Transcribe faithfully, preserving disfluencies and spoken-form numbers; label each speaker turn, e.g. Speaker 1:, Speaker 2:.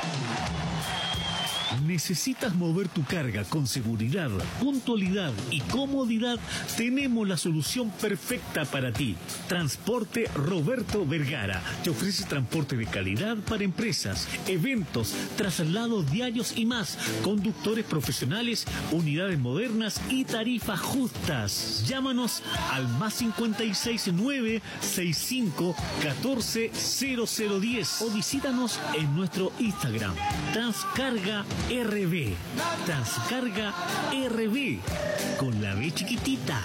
Speaker 1: ¿Necesitas mover tu carga con seguridad, puntualidad y comodidad? Tenemos la solución perfecta para ti. Transporte Roberto Vergara te ofrece transporte de calidad para empresas, eventos, traslados diarios y más, conductores profesionales, unidades modernas y tarifas justas. Llámanos al más cincuenta y seis nueve sesenta y cinco catorce cero cero diez o visítanos en nuestro Instagram, Transcarga R B. Transcarga R B, con la B chiquitita.